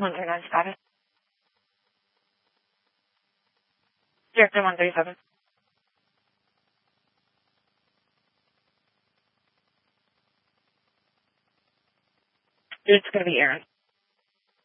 139 status. Director 137. It's going to be Aaron.